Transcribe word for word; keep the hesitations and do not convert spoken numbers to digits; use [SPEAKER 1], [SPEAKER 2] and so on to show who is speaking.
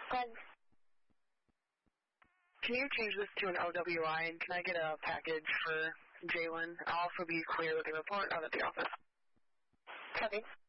[SPEAKER 1] Good.
[SPEAKER 2] Can you change this to an O W I, and can I get a package for Jalen? I'll also be clear with the report out at the office.
[SPEAKER 1] Copy.